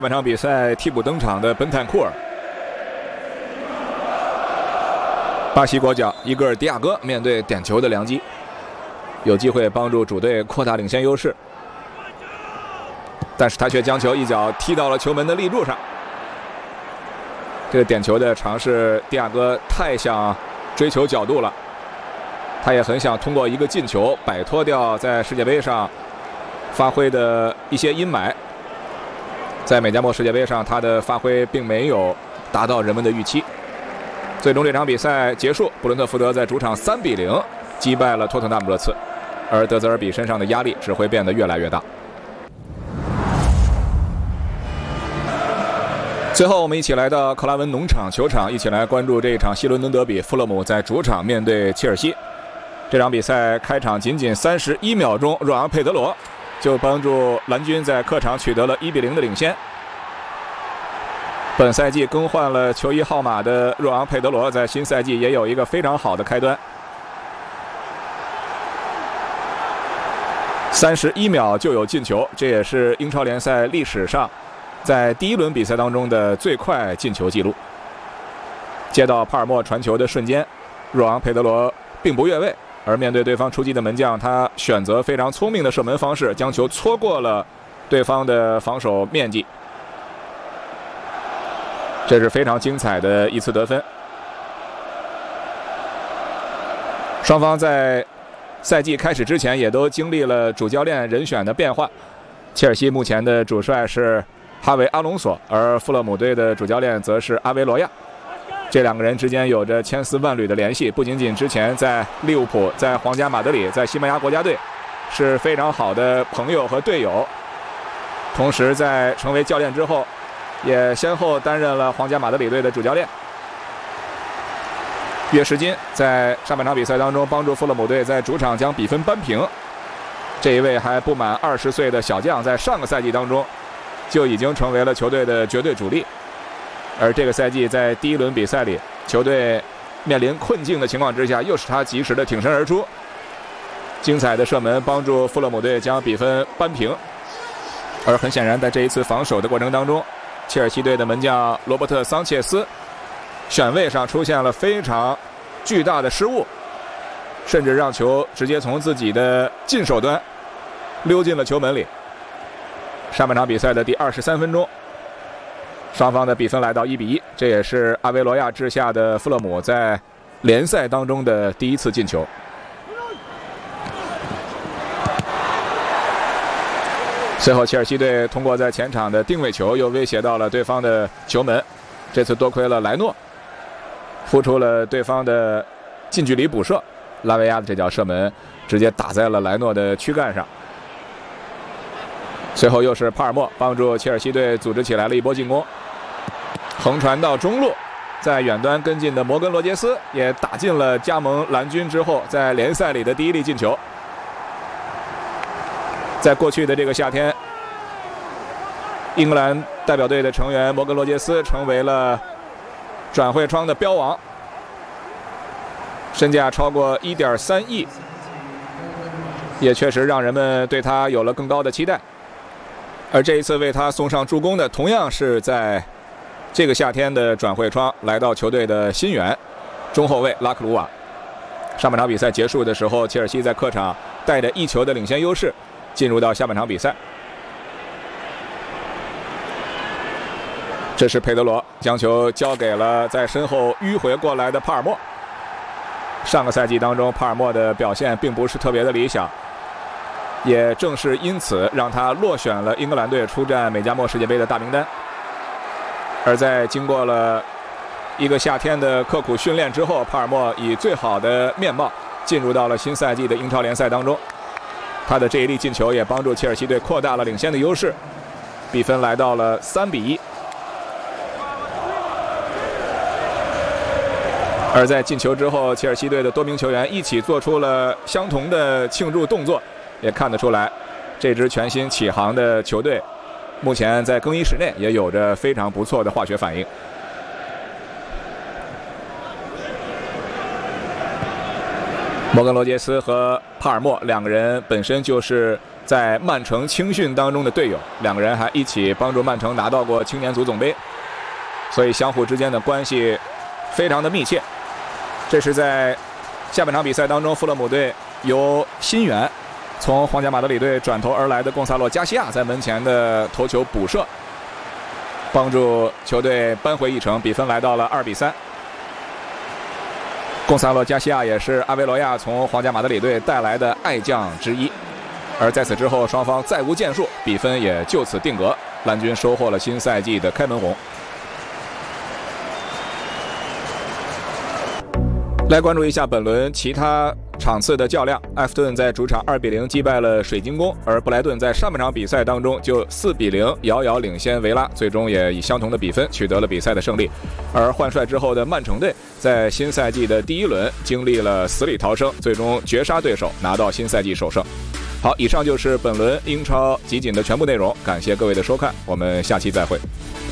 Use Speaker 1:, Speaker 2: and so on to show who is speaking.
Speaker 1: 本场比赛替补登场的本坦库尔，巴西国脚伊戈尔·迪亚哥面对点球的良机，有机会帮助主队扩大领先优势，但是他却将球一脚踢到了球门的立柱上。这个点球的尝试，迪亚哥太想追求角度了，他也很想通过一个进球摆脱掉在世界杯上发挥的一些阴霾。在美加墨世界杯上，他的发挥并没有达到人们的预期。最终这场比赛结束，布伦特福德在主场3-0击败了托特纳姆热刺，而德泽尔比身上的压力只会变得越来越大。最后，我们一起来到克拉文农场球场，一起来关注这一场西伦敦德比，富勒姆在主场面对切尔西。这场比赛开场仅仅31秒钟，若昂·佩德罗就帮助蓝军在客场取得了1-0的领先。本赛季更换了球衣号码的若昂·佩德罗，在新赛季也有一个非常好的开端。31秒就有进球，这也是英超联赛历史上在第一轮比赛当中的最快进球记录。接到帕尔默传球的瞬间，若昂·佩德罗并不越位，而面对对方出击的门将，他选择非常聪明的射门方式，将球戳过了对方的防守面积。这是非常精彩的一次得分。双方在赛季开始之前也都经历了主教练人选的变化。切尔西目前的主帅是哈维·阿隆索，而富勒姆队的主教练则是阿维罗亚。这两个人之间有着千丝万缕的联系，不仅仅之前在利物浦、在皇家马德里、在西班牙国家队是非常好的朋友和队友，同时在成为教练之后，也先后担任了皇家马德里队的主教练。约什金在上半场比赛当中帮助富勒姆队在主场将比分扳平。这一位还不满20岁的小将，在上个赛季当中就已经成为了球队的绝对主力。而这个赛季在第一轮比赛里，球队面临困境的情况之下，又是他及时的挺身而出，精彩的射门帮助富勒姆队将比分扳平。而很显然，在这一次防守的过程当中，切尔西队的门将罗伯特·桑切斯选位上出现了非常巨大的失误，甚至让球直接从自己的近手端溜进了球门里。上半场比赛的第23分钟，双方的比分来到1-1，这也是阿维罗亚治下的富勒姆在联赛当中的第一次进球。随后切尔西队通过在前场的定位球又威胁到了对方的球门，这次多亏了莱诺扑出了对方的近距离补射，拉维亚的这脚射门直接打在了莱诺的躯干上。随后又是帕尔默帮助切尔西队组织起来了一波进攻，横传到中路，在远端跟进的摩根·罗杰斯也打进了加盟蓝军之后在联赛里的第一粒进球。在过去的这个夏天，英格兰代表队的成员摩根·罗杰斯成为了转会窗的标王，身价超过1.3亿，也确实让人们对他有了更高的期待。而这一次为他送上助攻的，同样是在这个夏天的转会窗来到球队的新援中后卫拉克鲁瓦。上半场比赛结束的时候，切尔西在客场带着1球的领先优势进入到下半场比赛。这是佩德罗将球交给了在身后迂回过来的帕尔默。上个赛季当中，帕尔默的表现并不是特别的理想，也正是因此让他落选了英格兰队出战美加墨世界杯的大名单。而在经过了一个夏天的刻苦训练之后，帕尔默以最好的面貌进入到了新赛季的英超联赛当中。他的这一粒进球也帮助切尔西队扩大了领先的优势，比分来到了3-1。而在进球之后，切尔西队的多名球员一起做出了相同的庆祝动作，也看得出来，这支全新起航的球队目前在更衣室内也有着非常不错的化学反应。摩根·罗杰斯和帕尔默两个人本身就是在曼城青训当中的队友，两个人还一起帮助曼城拿到过青年组总杯，所以相互之间的关系非常的密切。这是在下半场比赛当中，富勒姆队由新援从皇家马德里队转投而来的贡萨洛·加西亚在门前的头球补射，帮助球队扳回一城，比分来到了2比3。贡萨洛·加西亚也是阿维罗亚从皇家马德里队带来的爱将之一，而在此之后，双方再无建树，比分也就此定格。蓝军收获了新赛季的开门红。来关注一下本轮其他场次的较量。埃弗顿在主场2比0击败了水晶宫，而布莱顿在上半场比赛当中就4比0遥遥领先维拉，最终也以相同的比分取得了比赛的胜利。而换帅之后的曼城队在新赛季的第1轮经历了死里逃生，最终绝杀对手，拿到新赛季首胜。好，以上就是本轮英超集锦的全部内容，感谢各位的收看，我们下期再会。